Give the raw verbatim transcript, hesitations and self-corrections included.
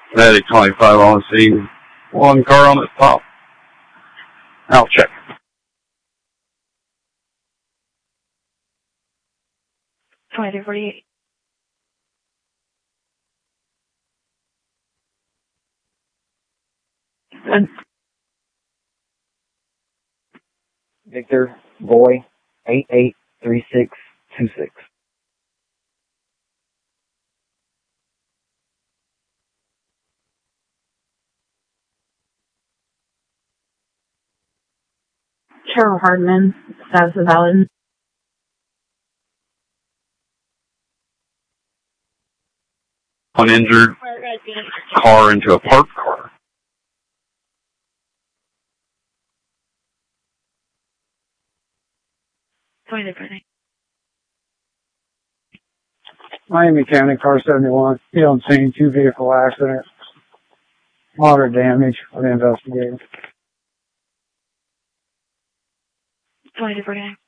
Medic twenty-five on the scene. One car on the top. I'll check. twenty-two forty-eight. Victor, boy, eight eight three six two six. Cheryl Hardman, status of valid. Uninjured car into a parked car. twenty-two forty-eight. Miami County, car seventy-one, field scene, two vehicle accident. Moderate damage for the investigator. twenty-two forty-nine.